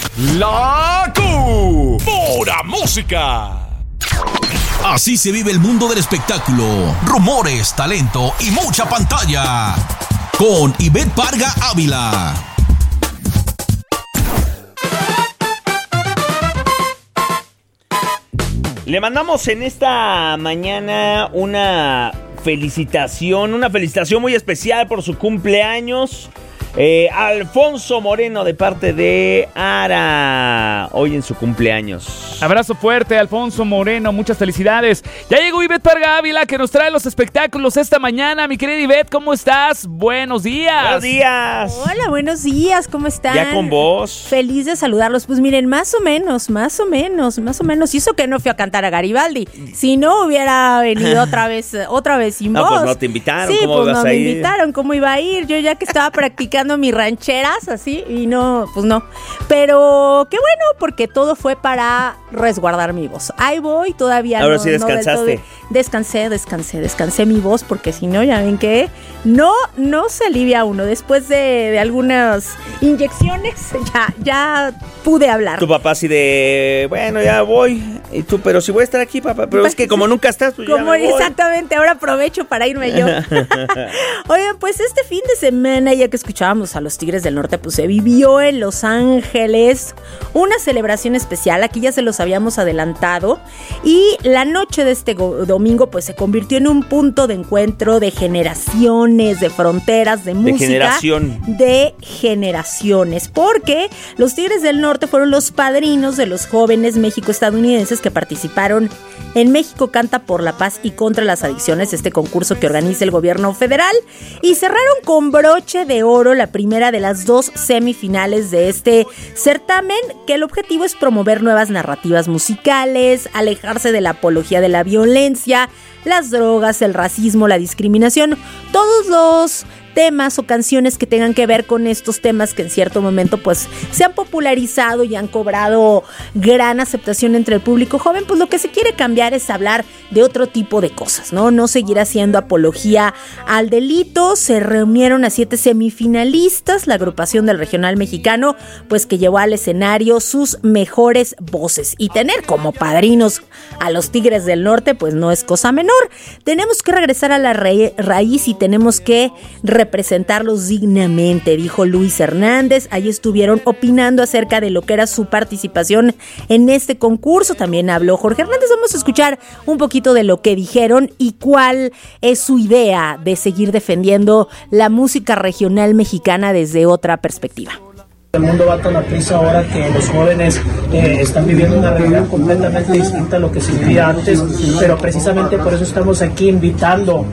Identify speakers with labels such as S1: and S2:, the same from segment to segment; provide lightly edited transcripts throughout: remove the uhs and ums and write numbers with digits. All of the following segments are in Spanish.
S1: La Pura Música. Así se vive el mundo del espectáculo. Rumores, talento y mucha pantalla. Con Ivette Parga Ávila.
S2: Le mandamos en esta mañana una felicitación muy especial por su cumpleaños. Alfonso Moreno, de parte de Ara, hoy en su cumpleaños.
S3: Abrazo fuerte, Alfonso Moreno, muchas felicidades. Ya llegó Ivette Parga Ávila, que nos trae los espectáculos esta mañana. Mi querida Ivette, ¿cómo estás? Buenos días.
S2: Buenos días.
S4: Hola, buenos días, ¿cómo están?
S2: Ya con vos.
S4: Feliz de saludarlos. Pues miren, más o menos. Y eso que no fui a cantar a Garibaldi. Si no, hubiera venido otra vez sin voz.
S2: No, pues no te invitaron.
S4: Sí,
S2: ¿Cómo
S4: pues
S2: ibas
S4: no
S2: a
S4: me
S2: ir?
S4: invitaron, ¿cómo iba a ir? Yo ya que estaba practicando mis rancheras, así, y no, pues no. Pero qué bueno, porque todo fue para resguardar mi voz. Ahí voy, todavía
S2: ahora
S4: no.
S2: Sí descansaste.
S4: Descansé mi voz, porque si no, ya ven que no se alivia uno. Después de algunas inyecciones, ya pude hablar.
S2: Tu papá así de, bueno, ya voy. Y tú, pero si voy a estar aquí, papá. Pero es que como nunca estás, pues ya me voy.
S4: Exactamente, ahora aprovecho para irme yo. Oigan, pues este fin de semana, ya que escuchábamos a los Tigres del Norte, pues se vivió en Los Ángeles una celebración especial. Aquí ya se los habíamos adelantado. Y la noche de este domingo, pues se convirtió en un punto de encuentro de generaciones, de fronteras, de música. De generaciones. Porque los Tigres del Norte fueron los padrinos de los jóvenes México-estadounidenses que participaron en México Canta por la Paz y contra las Adicciones, este concurso que organiza el gobierno federal, y cerraron con broche de oro la primera de las dos semifinales de este certamen, que el objetivo es promover nuevas narrativas musicales, alejarse de la apología de la violencia, las drogas, el racismo, la discriminación, todos los temas o canciones que tengan que ver con estos temas que en cierto momento pues se han popularizado y han cobrado gran aceptación entre el público joven. Pues lo que se quiere cambiar es hablar de otro tipo de cosas, no seguir haciendo apología al delito. Se reunieron a 7 semifinalistas, la agrupación del regional mexicano, pues que llevó al escenario sus mejores voces, y tener como padrinos a los Tigres del Norte pues no es cosa menor. Tenemos que regresar a la raíz y tenemos que representarlos dignamente, dijo Luis Hernández. Ahí estuvieron opinando acerca de lo que era su participación en este concurso. También habló Jorge Hernández. Vamos a escuchar un poquito de lo que dijeron y cuál es su idea de seguir defendiendo la música regional mexicana desde otra perspectiva.
S5: El mundo va tan a prisa ahora que los jóvenes están viviendo una realidad completamente distinta a lo que se vivía antes, pero precisamente por eso estamos aquí invitando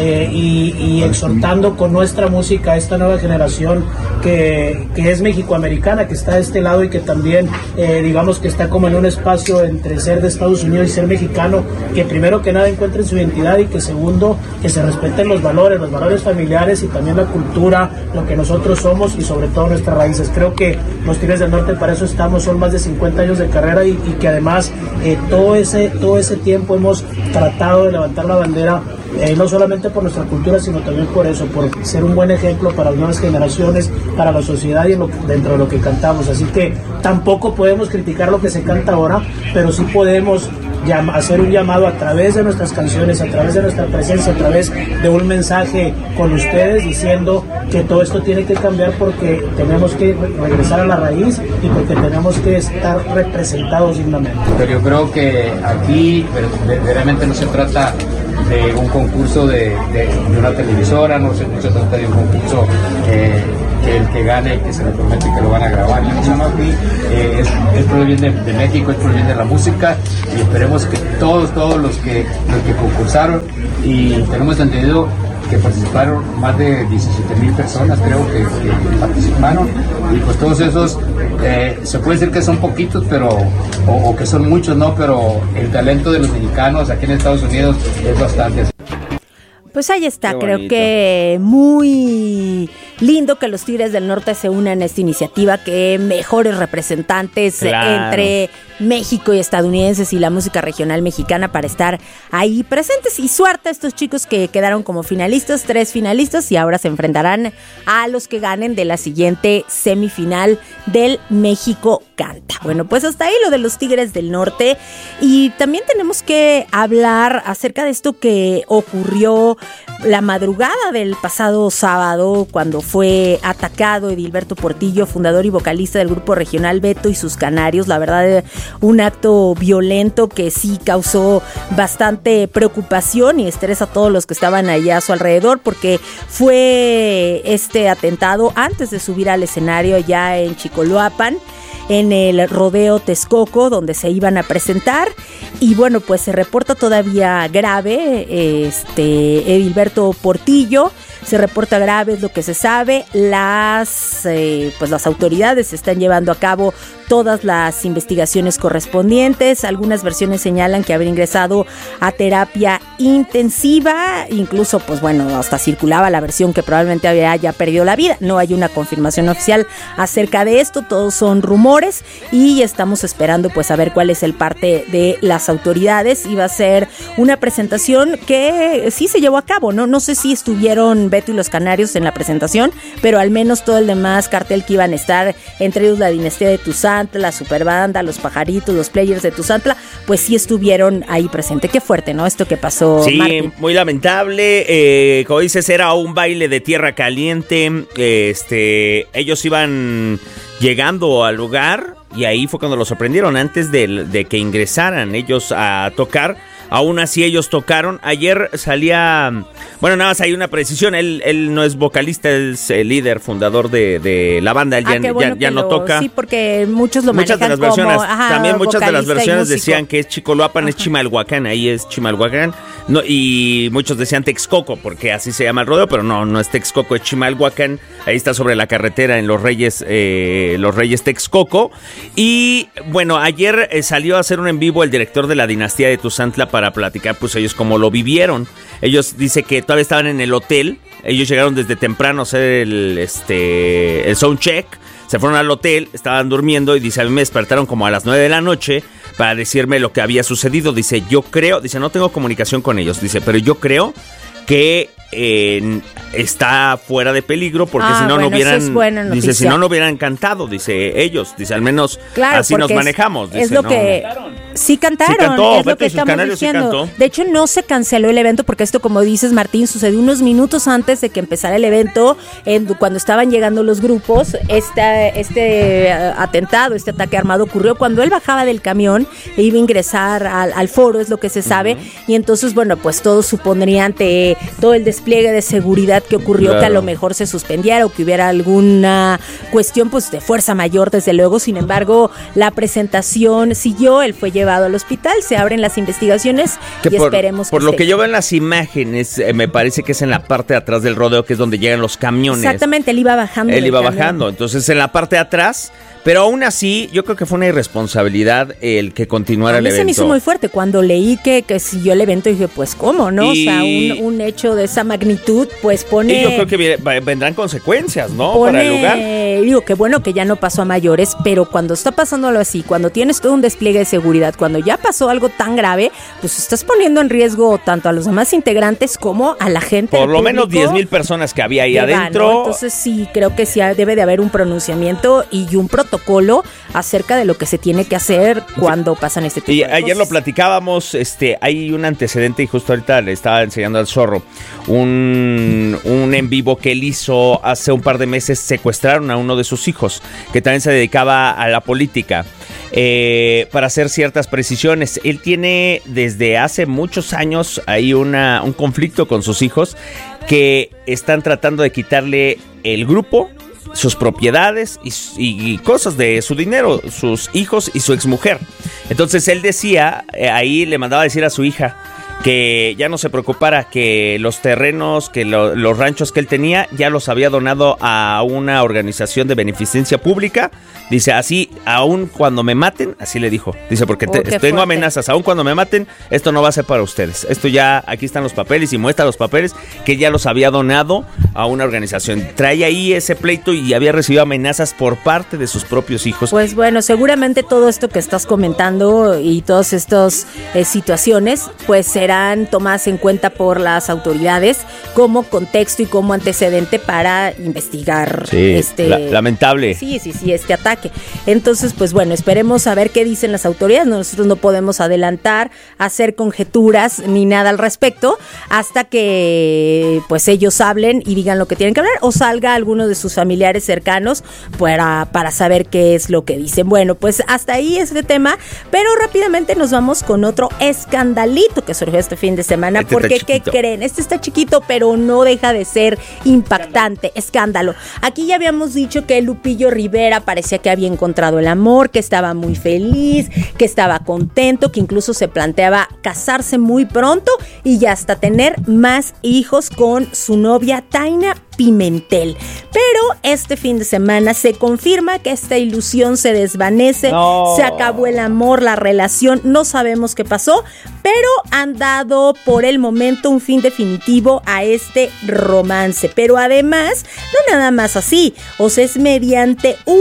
S5: y exhortando con nuestra música a esta nueva generación que es mexicoamericana, que está de este lado y que también digamos que está como en un espacio entre ser de Estados Unidos y ser mexicano, que primero que nada encuentren su identidad y que segundo que se respeten los valores familiares y también la cultura, lo que nosotros somos y sobre todo nuestras raíces. Creo que los Tigres del Norte para eso estamos, son más de 50 años de carrera y que además todo ese tiempo hemos tratado de levantar la bandera, no solamente por nuestra cultura, sino también por eso, por ser un buen ejemplo para las nuevas generaciones, para la sociedad y dentro de lo que cantamos. Así que tampoco podemos criticar lo que se canta ahora, pero sí podemos hacer un llamado a través de nuestras canciones, a través de nuestra presencia, a través de un mensaje con ustedes diciendo que todo esto tiene que cambiar porque tenemos que regresar a la raíz y porque tenemos que estar representados dignamente.
S6: Pero yo creo que aquí verdaderamente no se trata de un concurso de una televisora, no se trata de un concurso que el que gane, que se le promete que lo van a grabar. Es por el bien de México, es por el bien de la música, y esperemos que todos los que concursaron, y tenemos entendido que participaron más de 17,000 personas, creo que participaron, y pues todos esos se puede decir que son poquitos, pero o que son muchos, no, pero el talento de los mexicanos aquí en Estados Unidos es bastante.
S4: Pues ahí está, creo que muy lindo que los Tigres del Norte se unan a esta iniciativa, que mejores representantes entre México y estadounidenses y la música regional mexicana para estar ahí presentes. Y suerte a estos chicos que quedaron como finalistas, 3 finalistas, y ahora se enfrentarán a los que ganen de la siguiente semifinal del México Canta. Bueno, pues hasta ahí lo de los Tigres del Norte. Y también tenemos que hablar acerca de esto que ocurrió la madrugada del pasado sábado, cuando fue atacado Edilberto Portillo, fundador y vocalista del grupo regional Beto y sus Canarios. La verdad, un acto violento que sí causó bastante preocupación y estrés a todos los que estaban allá a su alrededor, porque fue este atentado antes de subir al escenario allá en Chicoloapan, en el Rodeo Texcoco, donde se iban a presentar. Y bueno, pues se reporta todavía grave Edilberto Portillo. Se reporta grave, es lo que se sabe. Las autoridades están llevando a cabo todas las investigaciones correspondientes. Algunas versiones señalan que habría ingresado a terapia intensiva. Incluso, pues bueno, hasta circulaba la versión que probablemente haya perdido la vida. No hay una confirmación oficial acerca de esto. Todos son rumores y estamos esperando pues a ver cuál es el parte de las autoridades. Iba a ser una presentación que sí se llevó a cabo, ¿no? No sé si estuvieron Beto y los Canarios en la presentación, pero al menos todo el demás cartel que iban a estar, entre ellos la dinastía de Tuzantla, la Superbanda, los Pajaritos, los Players de Tuzantla, pues sí estuvieron ahí presente. Qué fuerte, ¿no? Esto que pasó,
S2: sí,
S4: Martín.
S2: Muy lamentable. Como dices, era un baile de tierra caliente. Ellos iban llegando al lugar y ahí fue cuando los sorprendieron antes de que ingresaran ellos a tocar. Aún así ellos tocaron. Ayer salía, bueno, nada más hay una precisión, él no es vocalista, es el líder, fundador de la banda, él ya no toca.
S4: Sí, porque muchos lo manejan
S2: de las versiones,
S4: como,
S2: también muchas de las versiones decían que es Chicoloapan, es Chimalhuacán, ahí es Chimalhuacán, no, y muchos decían Texcoco, porque así se llama el rodeo, pero no es Texcoco, es Chimalhuacán, ahí está sobre la carretera en Los Reyes Texcoco. Y bueno, ayer salió a hacer un en vivo el director de la dinastía de Tuzantla para platicar pues ellos cómo lo vivieron. Ellos dicen que todavía estaban en el hotel, ellos llegaron desde temprano a hacer el soundcheck, se fueron al hotel, estaban durmiendo y dice, a mí me despertaron como a las 9 de la noche para decirme lo que había sucedido. Dice, no tengo comunicación con ellos, dice, pero yo creo que está fuera de peligro porque si no, no hubieran, dice, si no hubieran cantado, dice ellos, dice, al menos claro, así nos manejamos. Dice,
S4: es lo que sí cantaron, sí cantó, es lo que estamos diciendo. De hecho, no se canceló el evento porque esto, como dices, Martín, sucedió unos minutos antes de que empezara el evento, cuando estaban llegando los grupos. Este atentado, este ataque armado ocurrió cuando él bajaba del camión e iba a ingresar al foro, es lo que se sabe, y entonces, bueno, pues todos supondrían ante todo el despliegue de seguridad que ocurrió, claro, que a lo mejor se suspendiera o que hubiera alguna cuestión pues de fuerza mayor, desde luego. Sin embargo, la presentación siguió, él fue llevado al hospital, se abren las investigaciones y esperemos que
S2: por lo que yo veo en las imágenes, me parece que es en la parte de atrás del rodeo, que es donde llegan los camiones.
S4: Exactamente, él iba bajando.
S2: Entonces en la parte de atrás. Pero aún así, yo creo que fue una irresponsabilidad el que continuara el evento. A mí se me
S4: hizo muy fuerte. Cuando leí que siguió el evento, dije, pues, ¿cómo, no? O sea, un hecho de esa magnitud, pues pone...
S2: Y yo creo que vendrán consecuencias, ¿no? Para el lugar.
S4: Digo, que bueno que ya no pasó a mayores, pero cuando está pasando algo así, cuando tienes todo un despliegue de seguridad, cuando ya pasó algo tan grave, pues estás poniendo en riesgo tanto a los demás integrantes como a la gente.
S2: Por lo menos 10,000 personas que había ahí adentro.
S4: ¿No? Entonces sí, creo que sí debe de haber un pronunciamiento y un protocolo acerca de lo que se tiene que hacer cuando pasan este tipo de cosas. Y
S2: ayer lo platicábamos, hay un antecedente y justo ahorita le estaba enseñando al Zorro un en vivo que él hizo hace un par de meses. Secuestraron a uno de sus hijos que también se dedicaba a la política. Para hacer ciertas precisiones, él tiene desde hace muchos años ahí un conflicto con sus hijos que están tratando de quitarle el grupo, sus propiedades y cosas de su dinero, sus hijos y su exmujer. Entonces él decía, ahí le mandaba a decir a su hija que ya no se preocupara, que los terrenos, que los ranchos que él tenía, ya los había donado a una organización de beneficencia pública. Dice, así, aún cuando me maten, así le dijo. Dice, porque tengo amenazas, aún cuando me maten, esto no va a ser para ustedes. Esto ya, aquí están los papeles, y muestra los papeles que ya los había donado a una organización. Trae ahí ese pleito y había recibido amenazas por parte de sus propios hijos.
S4: Pues bueno, seguramente todo esto que estás comentando y todas estas situaciones, pues serán tomadas en cuenta por las autoridades como contexto y como antecedente para investigar
S2: lamentable.
S4: Sí, este ataque. Entonces, pues bueno, esperemos a ver qué dicen las autoridades. Nosotros no podemos adelantar, hacer conjeturas ni nada al respecto hasta que pues ellos hablen y digan lo que tienen que hablar, o salga alguno de sus familiares cercanos para saber qué es lo que dicen. Bueno, pues hasta ahí este tema, pero rápidamente nos vamos con otro escandalito que surgió este fin de semana, porque ¿qué creen? Este está chiquito, pero no deja de ser impactante. Escándalo. Aquí ya habíamos dicho que Lupillo Rivera parecía que había encontrado el amor, que estaba muy feliz, que estaba contento, que incluso se planteaba casarse muy pronto y ya hasta tener más hijos con su novia Taina Pimentel. Pero este fin de semana se confirma que esta ilusión se desvanece, se acabó el amor, la relación, no sabemos qué pasó, pero han dado por el momento un fin definitivo a este romance. Pero además, no nada más así, o sea, es mediante un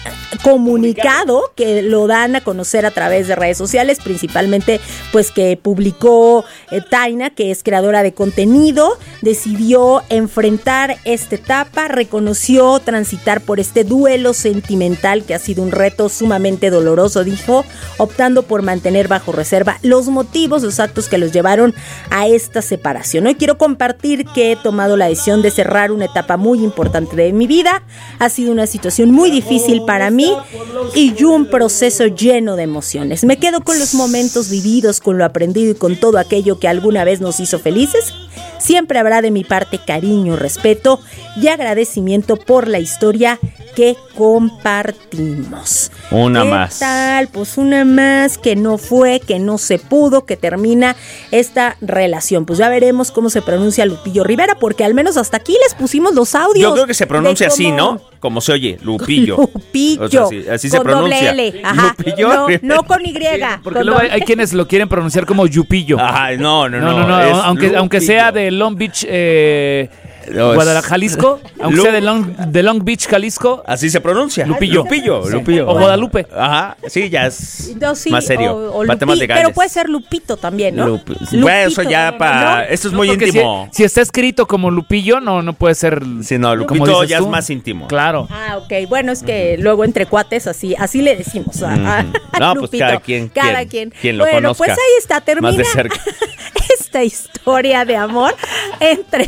S4: comunicado que lo dan a conocer a través de redes sociales, principalmente pues que publicó Taina, que es creadora de contenido, decidió enfrentar esta etapa, reconoció transitar por este duelo sentimental que ha sido un reto sumamente doloroso, dijo, optando por mantener bajo reserva los motivos, los actos que los llevaron a esta separación. Hoy quiero compartir que he tomado la decisión de cerrar una etapa muy importante de mi vida. Ha sido una situación muy difícil para mí y un proceso lleno de emociones. Me quedo con los momentos vividos, con lo aprendido y con todo aquello que alguna vez nos hizo felices. Siempre habrá de mi parte cariño, respeto y agradecimiento por la historia que compartimos.
S2: Una más.
S4: ¿Qué tal? Pues una más que no fue, que no se pudo, que termina esta relación. Pues ya veremos cómo se pronuncia Lupillo Rivera, porque al menos hasta aquí les pusimos los audios.
S2: Yo creo que se pronuncia así, ¿no? Como se oye, Lupillo.
S4: Lupillo.
S2: O sea, así se pronuncia.
S4: Doble L. Ajá.
S2: Lupillo.
S4: No con Y.
S3: Porque luego hay quienes lo quieren pronunciar como Yupillo.
S2: Ajá, no.
S3: Aunque sea de Long Beach, Guadalajara, Jalisco, aunque sea de Long Beach, Jalisco.
S2: Así se pronuncia.
S3: Lupillo.
S2: Lupillo.
S3: O Guadalupe.
S2: Ajá, sí, ya es más serio.
S4: O
S2: Matemáticas.
S4: pero puede ser Lupito también, ¿no?
S2: Bueno, eso ya para... ¿no? Esto es muy íntimo.
S3: Si está escrito como Lupillo, no puede ser...
S2: Sí, no, Lupito ya es más íntimo.
S3: Claro.
S4: Ah, ok. Bueno, es que luego entre cuates así le decimos a
S2: no,
S4: Lupito.
S2: Pues cada quien lo
S4: bueno,
S2: conozca.
S4: Pues ahí está, termina
S2: más de cerca.
S4: Esta historia de amor entre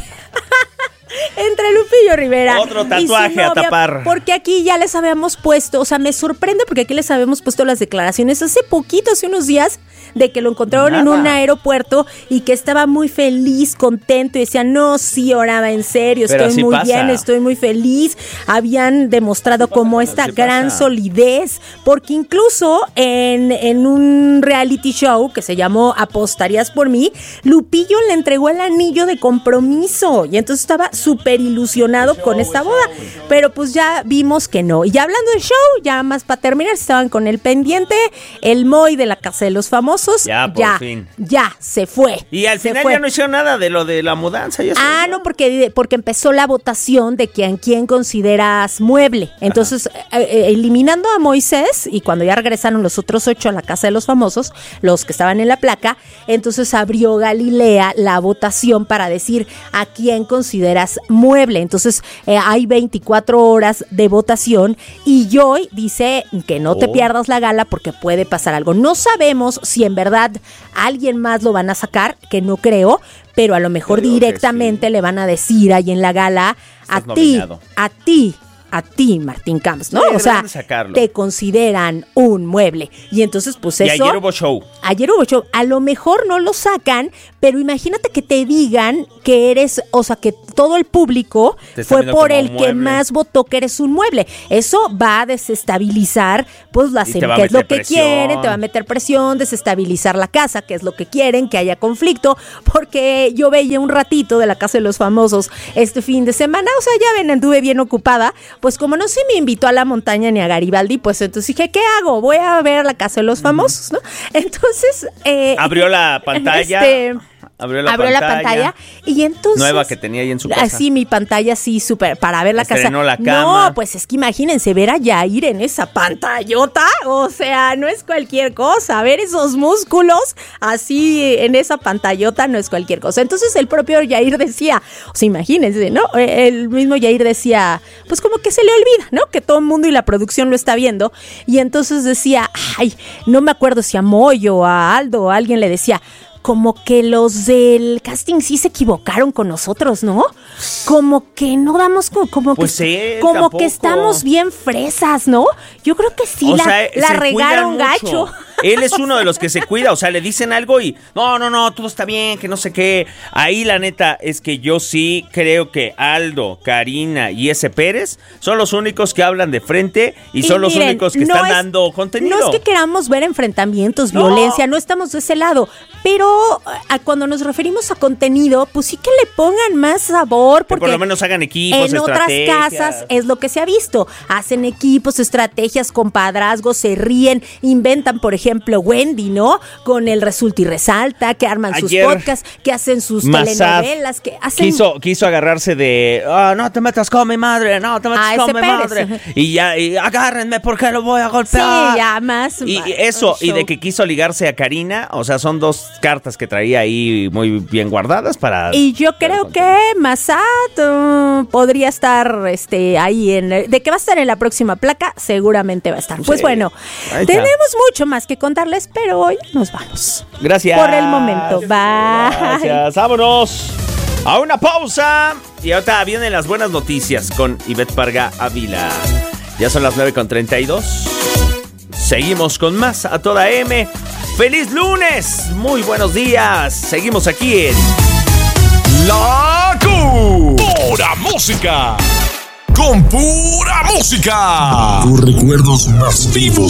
S4: Lupillo Rivera
S2: otro tatuaje
S4: y su novia,
S2: a tapar.
S4: porque aquí ya les habíamos puesto, o sea, me sorprende porque aquí les habíamos puesto las declaraciones hace unos días, de que lo encontraron en un aeropuerto y que estaba muy feliz, contento y decía, no, sí, oraba en serio, estoy muy bien, estoy muy feliz. Habían demostrado como esta gran solidez, porque incluso en un reality show que se llamó ¿Apostarías por mí?, Lupillo le entregó el anillo de compromiso y entonces estaba súper ilusionado con esta boda, pero pues ya vimos que no. Y ya hablando de show, ya más para terminar, estaban con el pendiente, el Moy de la Casa de los Famosos,
S2: por fin.
S4: Ya se fue.
S2: Y al final ya no hicieron nada de lo de la mudanza. Y eso,
S4: no, porque empezó la votación de quién consideras mueble. Entonces, eliminando a Moisés, y cuando ya regresaron los otros 8 a la Casa de los Famosos, los que estaban en la placa, entonces abrió Galilea la votación para decir a quién consideras mueble. Entonces, hay 24 horas de votación y Joy dice que no te pierdas la gala porque puede pasar algo. No sabemos si en verdad alguien más lo van a sacar, que no creo, pero a lo mejor directamente le van a decir ahí en la gala, a ti, a ti, Martín Camps, ¿no?
S2: Sí,
S4: o sea,
S2: deberían de sacarlo.
S4: te consideran un mueble. Y entonces, pues
S2: Y
S4: eso...
S2: ayer hubo show.
S4: Ayer hubo show. A lo mejor no lo sacan, pero imagínate que te digan que eres, o sea, que todo el público
S2: Te está
S4: fue
S2: viendo
S4: por
S2: como
S4: el
S2: un
S4: que
S2: mueble.
S4: más votó que eres un mueble. Eso va a desestabilizar, pues,
S2: Y te va a
S4: que es lo
S2: meter
S4: que
S2: presión.
S4: quieren, te va a meter presión, desestabilizar la casa, que es lo que quieren, que haya conflicto, porque yo veía un ratito de la Casa de los Famosos este fin de semana, o sea, ya ven, anduve bien ocupada, pues como no se me invitó a la montaña ni a Garibaldi, pues entonces dije, ¿qué hago? Voy a ver la Casa de los Famosos, ¿no? Entonces...
S2: Abrió la pantalla. Abrió la
S4: pantalla y entonces...
S2: Nueva que tenía ahí en su casa.
S4: Así mi pantalla, sí, súper, para ver la
S2: Estrenó
S4: casa.
S2: la cama.
S4: No, pues es que imagínense ver a Yair en esa pantallota, o sea, no es cualquier cosa, ver esos músculos así en esa pantallota no es cualquier cosa. Entonces el propio Yair decía, o sea, imagínense, ¿no? El mismo Yair decía, pues como que se le olvida, ¿no? Que todo el mundo y la producción lo está viendo, y entonces decía, ay, no me acuerdo si a Moyo, a Aldo, o a alguien le decía, como que los del casting sí se equivocaron con nosotros, ¿no? Como que no damos como
S2: Pues
S4: que
S2: él
S4: como
S2: tampoco.
S4: que estamos bien fresas, ¿no? Yo creo que sí
S2: O
S4: la
S2: sea, se
S4: regaron
S2: cuidan
S4: gacho.
S2: mucho. Él es uno de los que se cuida, o sea, le dicen algo y no, todo está bien, que no sé qué. Ahí la neta es que yo sí creo que Aldo, Karina y ese Pérez son los únicos que hablan de frente y son los
S4: miren,
S2: únicos que
S4: no
S2: están
S4: es-
S2: dando contenido.
S4: No es que queramos ver enfrentamientos,
S2: No.
S4: violencia, no estamos de ese lado, pero cuando nos referimos a contenido, pues sí que le pongan más sabor,
S2: Que
S4: porque
S2: por lo menos hagan equipos,
S4: en otras
S2: estrategias.
S4: casas es lo que se ha visto, hacen equipos, estrategias, compadrazgos, se ríen, inventan, por ejemplo, Wendy, ¿no? Con el Resulta y Resalta, que arman sus
S2: Ayer,
S4: podcasts, que hacen sus
S2: Massad
S4: telenovelas, que hacen...
S2: Quiso agarrarse de no te metas con mi madre, no te metas
S4: Ah,
S2: con
S4: ese
S2: mi
S4: Pérez.
S2: madre. Y agárrenme porque lo voy a
S4: Sí,
S2: golpear.
S4: ya más.
S2: Y
S4: más
S2: eso, y
S4: show.
S2: de que quiso ligarse a Karina, o sea, son dos cartas que traía ahí muy bien guardadas para...
S4: Y yo creo que Massad podría estar ahí de que va a estar en la próxima placa, seguramente va a estar. Pues
S2: Sí,
S4: bueno,
S2: ahí está.
S4: tenemos mucho más que contarles, pero hoy nos vamos.
S2: Gracias.
S4: Por el momento, bye.
S2: Gracias, vámonos a una pausa. Y ahorita vienen las buenas noticias con Ivette Parga Ávila. Ya son las 9:32. Seguimos con más a toda M. ¡Feliz lunes! Muy buenos días. Seguimos aquí en
S1: La Pura Música. Con pura música. Tus recuerdos más vivos.